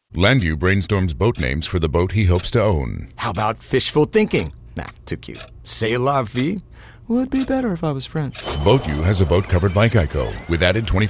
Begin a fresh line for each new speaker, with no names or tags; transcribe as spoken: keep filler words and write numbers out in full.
Landu brainstorms boat names for the boat he hopes to own.
How about fishful thinking? Nah, too cute. C'est la vie? Would be better if I was French.
Boat U has a boat covered by Geico with added twenty